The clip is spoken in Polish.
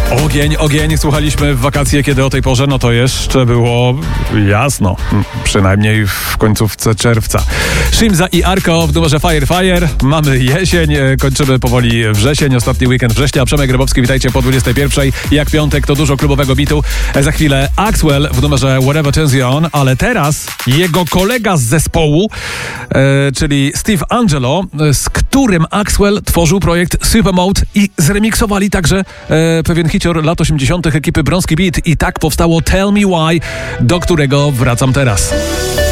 Ogień. Słuchaliśmy w wakacje, kiedy o tej porze, no to jeszcze było jasno. Przynajmniej w końcówce czerwca. Shimza i Arko w numerze Fire. Mamy jesień, kończymy powoli wrzesień, ostatni weekend września. Przemek Grabowski, witajcie po 21. Jak piątek, to dużo klubowego bitu. Za chwilę Axwell w numerze Whatever Turns You On, ale teraz jego kolega z zespołu, czyli Steve Angelo, z którym Axwell tworzył projekt Supermode i zremiksowali także pewien hicior lat 80. ekipy Bronski Beat i tak powstało Tell Me Why, do którego wracam teraz.